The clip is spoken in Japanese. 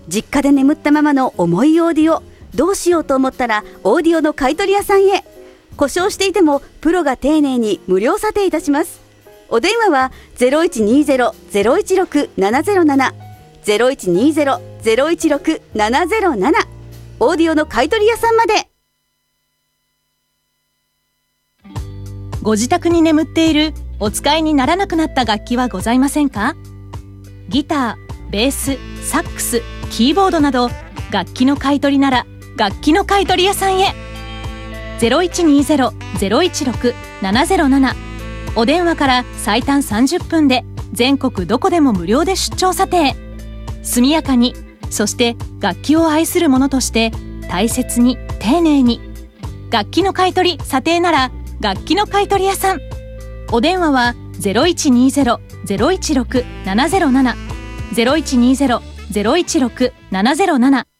実家で眠ったままの重いオーディオ、どうしようと思ったらオーディオの買取屋さんへ。故障していてもプロが丁寧に無料査定いたします。お電話は 0120-016-707 0120-016-707 オーディオの買取屋さんまで。 ご自宅に眠っているお使いにならなくなった楽器はございませんか？ギター、ベース、サックス、キーボードなど楽器の買い取りなら楽器の買い取り屋さんへ。 0120-016-707 お電話から最短30分で全国どこでも無料で出張査定。速やかに、そして楽器を愛する者として大切に丁寧に。楽器の買い取り査定なら楽器の買い取り屋さん。お電話は 0120-016-707 0120-016-707